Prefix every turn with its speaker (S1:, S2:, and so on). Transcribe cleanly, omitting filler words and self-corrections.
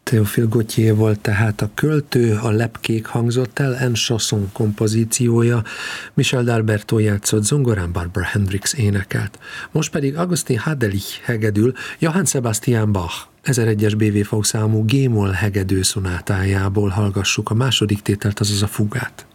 S1: Théophile Gautier volt tehát a költő, a Lepkék hangzott el, en Chanson kompozíciója, Michel d'Alberto játszott zongorán, Barbara Hendricks énekelt. Most pedig Augustin Hadelich hegedül Johann Sebastian Bach 1001-es BWV számú G-moll hegedű szonátájából hallgassuk a második tételt, azaz a fugát.